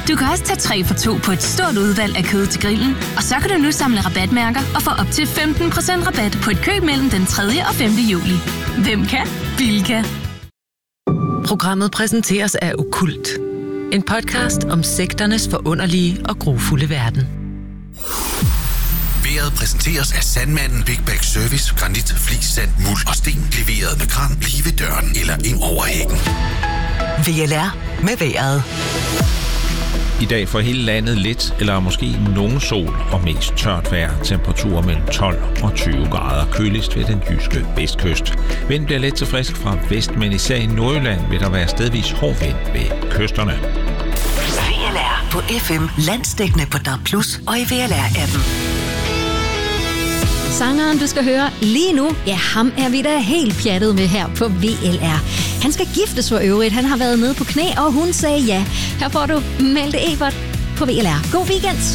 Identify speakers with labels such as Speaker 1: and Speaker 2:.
Speaker 1: Du kan også tage 3 for 2 på et stort udvalg af kød til grillen, og så kan du nu samle rabatmærker og få op til 15% rabat på et køb mellem den 3. og 5. juli. Hvem kan? Bilka.
Speaker 2: Programmet præsenteres af Okkult. En podcast om sekternes forunderlige og grufulde verden.
Speaker 3: Været præsenteres af Sandmanden Big Bag Service, granit, flis, sand, muld og sten, leveret med kran lige ved døren eller ind over hækken.
Speaker 2: VLR med vejret.
Speaker 4: I dag for hele landet lidt eller måske nogen sol og mest tørt vejr. Temperaturer mellem 12 og 20 grader. Køligst ved den jyske vestkyst. Vinden bliver let til frisk fra vest, men især i Nordjylland vil der være stedvis hård vind ved kysterne.
Speaker 2: VLR på FM, landsdækkende på DAB+, og i VLR-appen.
Speaker 5: Sangeren, du skal høre lige nu, ja, ham er vi da helt pjattet med her på VLR. Han skal giftes for øvrigt. Han har været nede på knæ, og hun sagde ja. Her får du Malte Ebert på VLR. God weekend!